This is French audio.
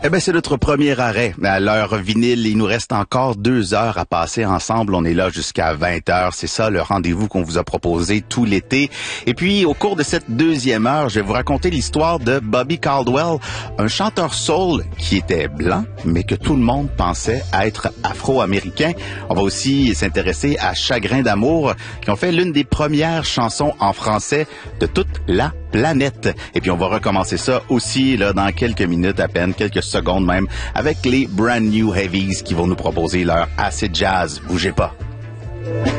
Eh ben, c'est notre premier arrêt. À l'heure vinyle, il nous reste encore 2 heures à passer ensemble. On est là jusqu'à 20 heures. C'est ça le rendez-vous qu'on vous a proposé tout l'été. Et puis, au cours de cette 2e heure, je vais vous raconter l'histoire de Bobby Caldwell, un chanteur soul qui était blanc, mais que tout le monde pensait être afro-américain. On va aussi s'intéresser à Chagrin d'amour, qui ont fait l'une des premières chansons en français de toute la planète. Et puis on va recommencer ça aussi là dans quelques minutes à peine, quelques secondes même, avec les Brand New Heavies qui vont nous proposer leur acid jazz. Bougez pas.